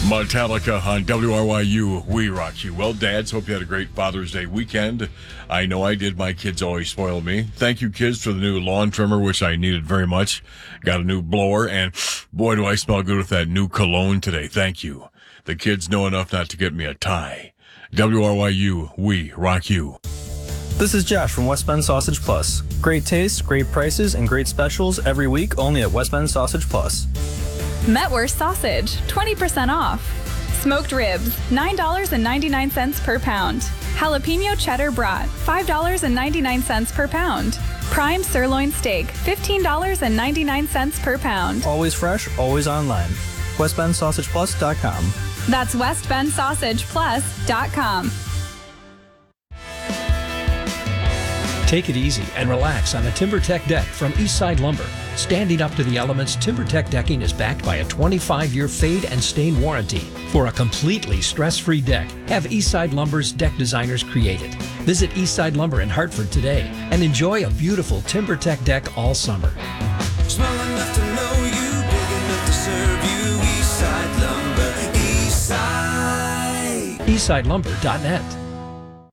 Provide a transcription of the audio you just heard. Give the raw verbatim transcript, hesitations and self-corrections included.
Metallica on W R Y U, We Rock You. Well, dads, hope you had a great Father's Day weekend. I know I did. My kids always spoil me. Thank you, kids, for the new lawn trimmer, which I needed very much. Got a new blower, and boy, do I smell good with that new cologne today. Thank you. The kids know enough not to get me a tie. W R Y U, We Rock You. This is Josh from West Bend Sausage Plus. Great taste, great prices, and great specials every week only at West Bend Sausage Plus. Metwurst sausage, twenty percent off. Smoked ribs, nine dollars and ninety-nine cents per pound. Jalapeno cheddar brat, five dollars and ninety-nine cents per pound. Prime sirloin steak, fifteen dollars and ninety-nine cents per pound. Always fresh, always online. west bend sausage plus dot com. That's west bend sausage plus dot com. Take it easy and relax on a TimberTech deck from Eastside Lumber. Standing up to the elements, TimberTech decking is backed by a twenty-five year fade and stain warranty. For a completely stress-free deck, have Eastside Lumber's deck designers create it. Visit Eastside Lumber in Hartford today and enjoy a beautiful TimberTech deck all summer. Small enough to know you, big enough to serve you. Eastside Lumber, Eastside. Eastside Lumber dot net.